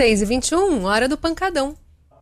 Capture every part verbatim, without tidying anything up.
seis e vinte e um, hora do pancadão.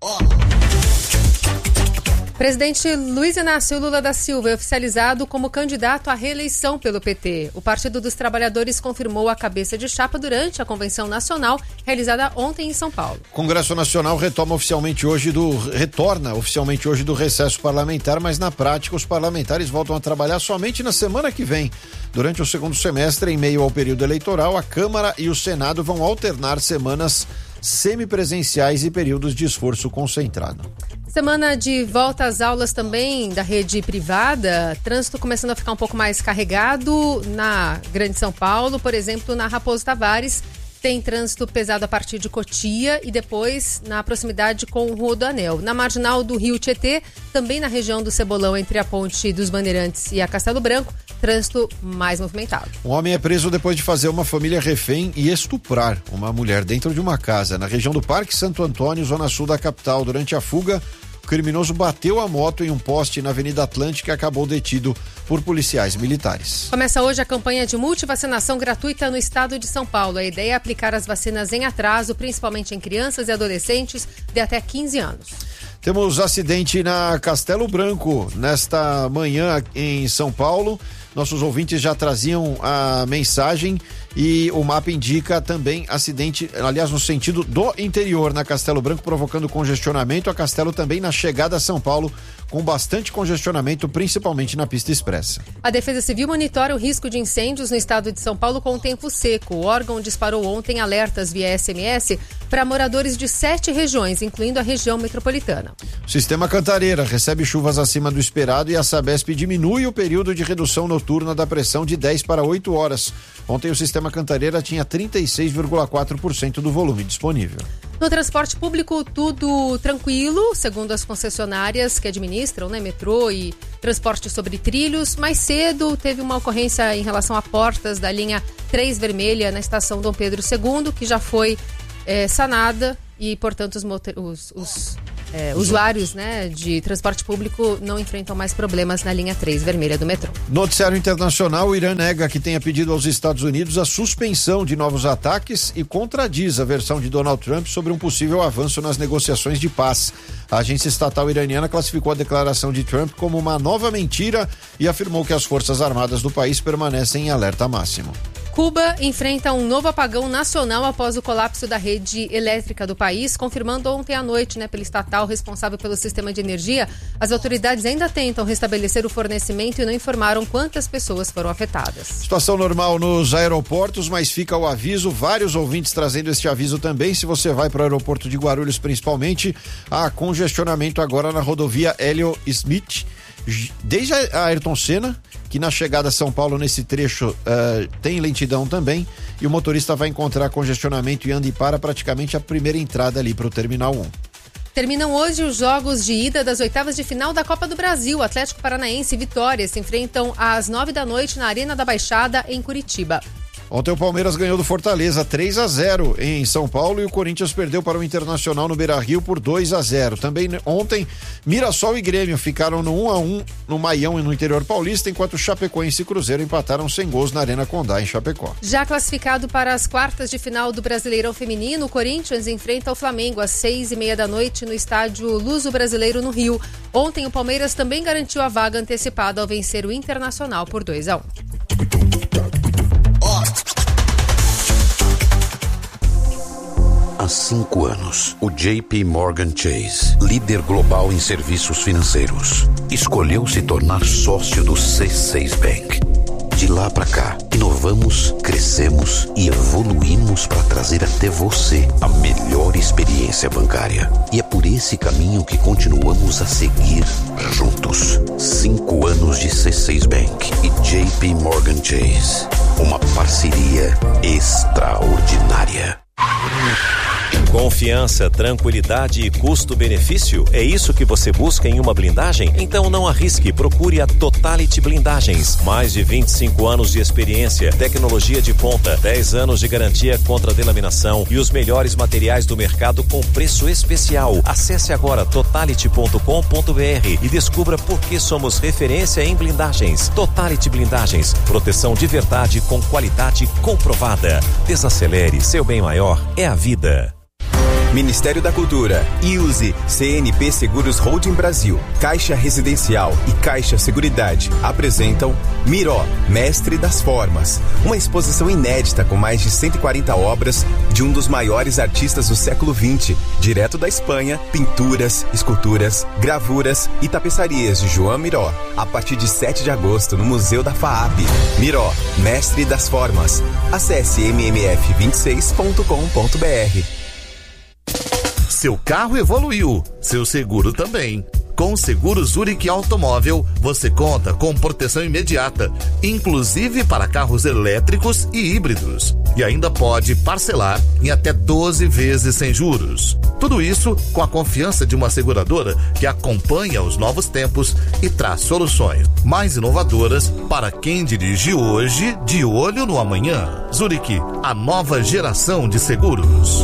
Presidente Luiz Inácio Lula da Silva é oficializado como candidato à reeleição pelo P T. O Partido dos Trabalhadores confirmou a cabeça de chapa durante a convenção nacional realizada ontem em São Paulo. O Congresso Nacional retoma oficialmente hoje do retorna oficialmente hoje do recesso parlamentar, mas na prática os parlamentares voltam a trabalhar somente na semana que vem. Durante o segundo semestre, em meio ao período eleitoral, a Câmara e o Senado vão alternar semanas semipresenciais e períodos de esforço concentrado. Semana de volta às aulas também da rede privada, trânsito começando a ficar um pouco mais carregado na Grande São Paulo, por exemplo, na Raposo Tavares, tem trânsito pesado a partir de Cotia e depois na proximidade com o Rodoanel. Na marginal do Rio Tietê, também na região do Cebolão, entre a Ponte dos Bandeirantes e a Castelo Branco, trânsito mais movimentado. Um homem é preso depois de fazer uma família refém e estuprar uma mulher dentro de uma casa na região do Parque Santo Antônio, zona sul da capital. Durante a fuga, o criminoso bateu a moto em um poste na Avenida Atlântica e acabou detido por policiais militares. Começa hoje a campanha de multivacinação gratuita no estado de São Paulo. A ideia é aplicar as vacinas em atraso, principalmente em crianças e adolescentes de até quinze anos. Temos acidente na Castelo Branco nesta manhã em São Paulo. Nossos ouvintes já traziam a mensagem e o mapa indica também acidente, aliás, no sentido do interior na Castelo Branco, provocando congestionamento. A Castelo também na chegada a São Paulo, com bastante congestionamento, principalmente na pista expressa. A Defesa Civil monitora o risco de incêndios no estado de São Paulo com o tempo seco. O órgão disparou ontem alertas via S M S para moradores de sete regiões, incluindo a região metropolitana. O Sistema Cantareira recebe chuvas acima do esperado e a Sabesp diminui o período de redução noturna da pressão de dez para oito horas. Ontem o Sistema Cantareira tinha trinta e seis vírgula quatro por cento do volume disponível. No transporte público, tudo tranquilo, segundo as concessionárias que administram, né, metrô e transporte sobre trilhos. Mais cedo teve uma ocorrência em relação a portas da linha três vermelha na estação Dom Pedro segundo, que já foi é, sanada e, portanto, os, motor... os, os é, usuários, né, de transporte público não enfrentam mais problemas na linha três vermelha do metrô. Noticiário internacional: o Irã nega que tenha pedido aos Estados Unidos a suspensão de novos ataques e contradiz a versão de Donald Trump sobre um possível avanço nas negociações de paz. A agência estatal iraniana classificou a declaração de Trump como uma nova mentira e afirmou que as forças armadas do país permanecem em alerta máximo. Cuba enfrenta um novo apagão nacional após o colapso da rede elétrica do país, confirmando ontem à noite, né, pelo estatal responsável pelo sistema de energia. As autoridades ainda tentam restabelecer o fornecimento e não informaram quantas pessoas foram afetadas. Situação normal nos aeroportos, mas fica o aviso, vários ouvintes trazendo este aviso também. Se você vai para o aeroporto de Guarulhos principalmente, há congestionamento agora na rodovia Hélio Smith, desde a Ayrton Senna, que na chegada a São Paulo nesse trecho uh, tem lentidão também, e o motorista vai encontrar congestionamento e anda e para praticamente a primeira entrada ali para o Terminal um. Terminam hoje os jogos de ida das oitavas de final da Copa do Brasil. Atlético Paranaense e Vitória se enfrentam às nove da noite na Arena da Baixada, em Curitiba. Ontem o Palmeiras ganhou do Fortaleza três a zero em São Paulo e o Corinthians perdeu para o Internacional no Beira-Rio por dois a zero. Também ontem, Mirassol e Grêmio ficaram no um a um no Maião e no interior paulista, enquanto Chapecoense e Cruzeiro empataram sem gols na Arena Condá, em Chapecó. Já classificado para as quartas de final do Brasileirão Feminino, o Corinthians enfrenta o Flamengo às seis e meia da noite no estádio Luso Brasileiro, no Rio. Ontem o Palmeiras também garantiu a vaga antecipada ao vencer o Internacional por dois a um. Há cinco anos, o J P Morgan Chase, líder global em serviços financeiros, escolheu se tornar sócio do C seis Bank. De lá pra cá, inovamos, crescemos e evoluímos para trazer até você a melhor experiência bancária. E é por esse caminho que continuamos a seguir juntos. Cinco anos de C seis Bank e J P Morgan Chase. Uma parceria extraordinária. Confiança, tranquilidade e custo-benefício? É isso que você busca em uma blindagem? Então não arrisque, procure a Totality Blindagens. Mais de vinte e cinco anos de experiência, tecnologia de ponta, dez anos de garantia contra delaminação e os melhores materiais do mercado com preço especial. Acesse agora totality ponto com ponto b r e descubra por que somos referência em blindagens. Totality Blindagens, proteção de verdade com qualidade comprovada. Desacelere, seu bem maior é a vida. Ministério da Cultura, I U S E, C N P Seguros Holding Brasil, Caixa Residencial e Caixa Seguridade apresentam Miró, Mestre das Formas, uma exposição inédita com mais de cento e quarenta obras de um dos maiores artistas do século vinte, direto da Espanha, pinturas, esculturas, gravuras e tapeçarias de João Miró, a partir de sete de agosto no Museu da FAAP. Miró, Mestre das Formas. Acesse m m f vinte e seis ponto com ponto b r. Seu carro evoluiu, seu seguro também. Com o Seguro Zurich Automóvel, você conta com proteção imediata, inclusive para carros elétricos e híbridos. E ainda pode parcelar em até doze vezes sem juros. Tudo isso com a confiança de uma seguradora que acompanha os novos tempos e traz soluções mais inovadoras para quem dirige hoje, de olho no amanhã. Zurich, a nova geração de seguros.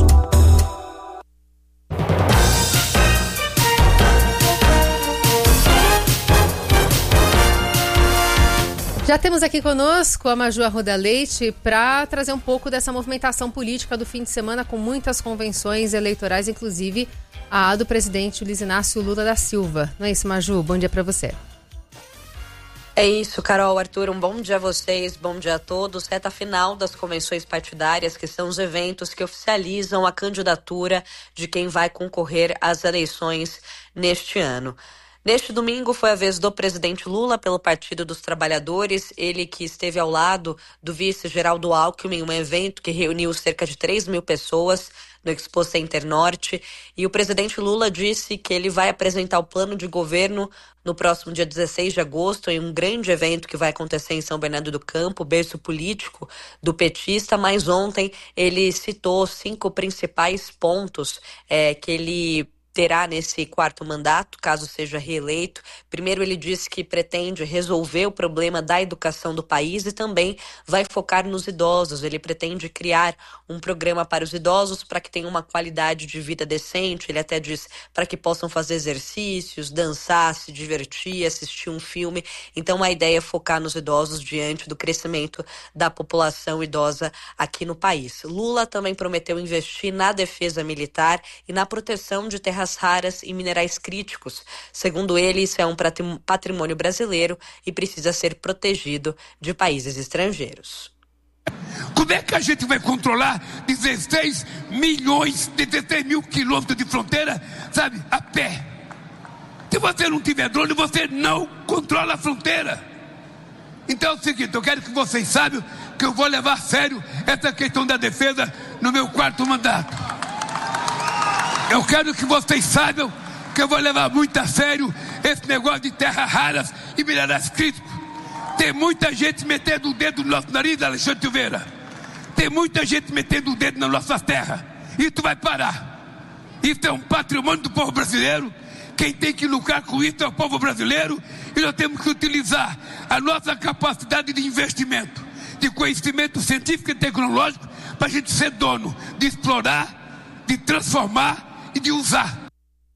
Já temos aqui conosco a Maju Arruda Leite para trazer um pouco dessa movimentação política do fim de semana com muitas convenções eleitorais, inclusive a do presidente Luiz Inácio Lula da Silva. Não é isso, Maju? Bom dia para você. É isso, Carol, Arthur, um bom dia a vocês, bom dia a todos. Reta final das convenções partidárias, que são os eventos que oficializam a candidatura de quem vai concorrer às eleições neste ano. Neste domingo foi a vez do presidente Lula pelo Partido dos Trabalhadores, ele que esteve ao lado do vice Geraldo Alckmin, um evento que reuniu cerca de três mil pessoas no Expo Center Norte, e o presidente Lula disse que ele vai apresentar o plano de governo no próximo dia dezesseis de agosto, em um grande evento que vai acontecer em São Bernardo do Campo, berço político do petista, mas ontem ele citou cinco principais pontos é, que ele terá nesse quarto mandato, caso seja reeleito. Primeiro, ele disse que pretende resolver o problema da educação do país e também vai focar nos idosos. Ele pretende criar um programa para os idosos para que tenham uma qualidade de vida decente. Ele até diz para que possam fazer exercícios, dançar, se divertir, assistir um filme. Então, a ideia é focar nos idosos diante do crescimento da população idosa aqui no país. Lula também prometeu investir na defesa militar e na proteção de terras raras e minerais críticos. Segundo ele, isso é um patrimônio brasileiro e precisa ser protegido de países estrangeiros. Como é que a gente vai controlar dezesseis milhões, dezesseis mil quilômetros de fronteira, sabe, a pé? Se você não tiver drone, você não controla a fronteira. Então é o seguinte, eu quero que vocês saibam que eu vou levar a sério essa questão da defesa no meu quarto mandato. Eu quero que vocês saibam que eu vou levar muito a sério esse negócio de terras raras e minerais críticos. Tem muita gente metendo o dedo no nosso nariz, Alexandre Silveira. Tem muita gente metendo o dedo nas nossas terras. Isso vai parar. Isso é um patrimônio do povo brasileiro. Quem tem que lucrar com isso é o povo brasileiro. E nós temos que utilizar a nossa capacidade de investimento, de conhecimento científico e tecnológico, para a gente ser dono, de explorar, de transformar e de usar.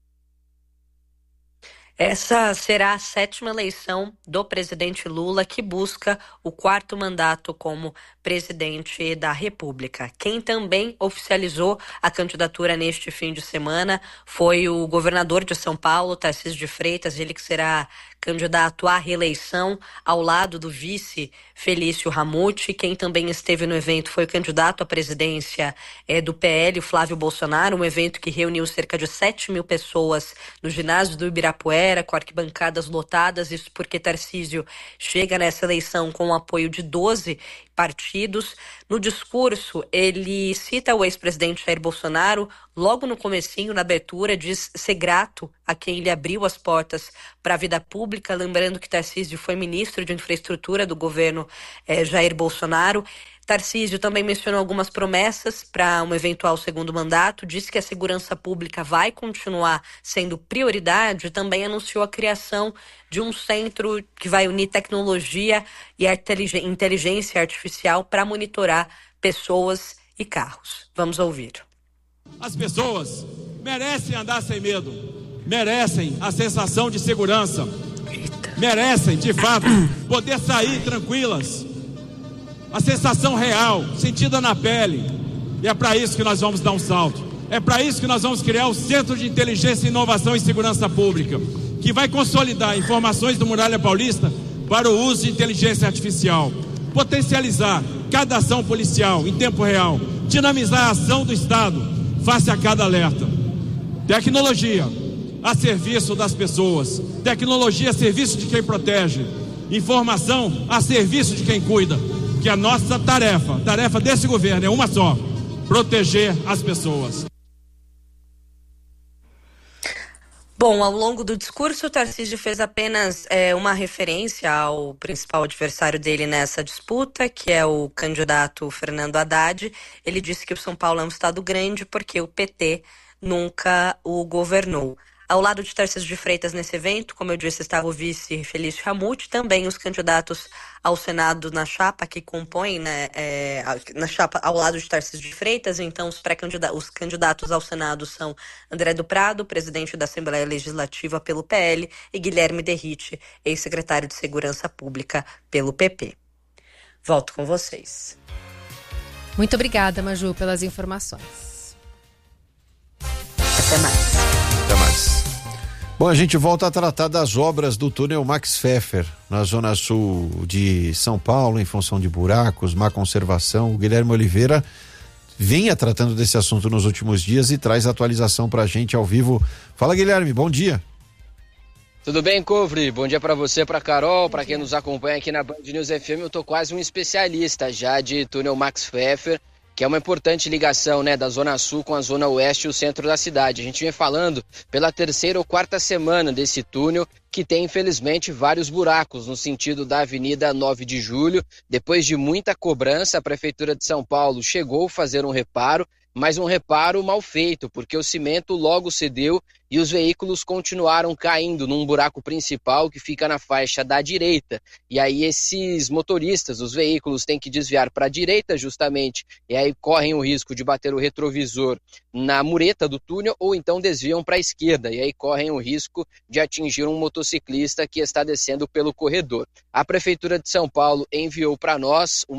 Essa será a sétima eleição do presidente Lula, que busca o quarto mandato como presidente da República. Quem também oficializou a candidatura neste fim de semana foi o governador de São Paulo, Tarcísio de Freitas, ele que será candidato à reeleição ao lado do vice Felício Ramute. Quem também esteve no evento foi o candidato à presidência é, do P L, Flávio Bolsonaro, um evento que reuniu cerca de sete mil pessoas no ginásio do Ibirapuera, com arquibancadas lotadas, isso porque Tarcísio chega nessa eleição com o apoio de doze partidos. No discurso, ele cita o ex-presidente Jair Bolsonaro, logo no comecinho, na abertura, diz ser grato a quem lhe abriu as portas para a vida pública, lembrando que Tarcísio foi ministro de infraestrutura do governo eh, Jair Bolsonaro. Tarcísio também mencionou algumas promessas para um eventual segundo mandato, disse que a segurança pública vai continuar sendo prioridade e também anunciou a criação de um centro que vai unir tecnologia e inteligência artificial para monitorar pessoas e carros. Vamos ouvir. As pessoas merecem andar sem medo, merecem a sensação de segurança, merecem, de fato, poder sair tranquilas. A sensação real, sentida na pele. E é para isso que nós vamos dar um salto. É para isso que nós vamos criar o Centro de Inteligência, Inovação e Segurança Pública, que vai consolidar informações do Muralha Paulista para o uso de inteligência artificial, potencializar cada ação policial em tempo real, dinamizar a ação do Estado face a cada alerta. Tecnologia a serviço das pessoas, tecnologia a serviço de quem protege, informação a serviço de quem cuida, que a nossa tarefa, tarefa desse governo é uma só: proteger as pessoas. Bom, ao longo do discurso, o Tarcísio fez apenas é, uma referência ao principal adversário dele nessa disputa, que é o candidato Fernando Haddad. Ele disse que o São Paulo é um estado grande porque o P T nunca o governou. Ao lado de Tarcísio de Freitas nesse evento, como eu disse, estava o vice Felício Ramute, também os candidatos ao Senado na chapa que compõem, né, é, na chapa ao lado de Tarcísio de Freitas. Então, os, pré-candidatos, os candidatos ao Senado são André do Prado, presidente da Assembleia Legislativa pelo P L, e Guilherme Derrite, ex-secretário de Segurança Pública pelo P P. Volto com vocês. Muito obrigada, Maju, pelas informações. Até mais. Até mais. Bom, a gente volta a tratar das obras do túnel Max Pfeffer, na zona sul de São Paulo, em função de buracos, má conservação. O Guilherme Oliveira vinha tratando desse assunto nos últimos dias e traz atualização pra gente ao vivo. Fala, Guilherme, bom dia. Tudo bem, Covre? Bom dia para você, para Carol, para quem nos acompanha aqui na Band News F M. Eu tô quase um especialista já de túnel Max Pfeffer, que é uma importante ligação, né, da Zona Sul com a Zona Oeste e o centro da cidade. A gente vem falando pela terceira ou quarta semana desse túnel, que tem, infelizmente, vários buracos no sentido da Avenida nove de julho. Depois de muita cobrança, a Prefeitura de São Paulo chegou a fazer um reparo, mas um reparo mal feito, porque o cimento logo cedeu e os veículos continuaram caindo num buraco principal que fica na faixa da direita. E aí esses motoristas, os veículos, têm que desviar para a direita justamente, e aí correm o risco de bater o retrovisor na mureta do túnel, ou então desviam para a esquerda, e aí correm o risco de atingir um motociclista que está descendo pelo corredor. A Prefeitura de São Paulo enviou para nós uma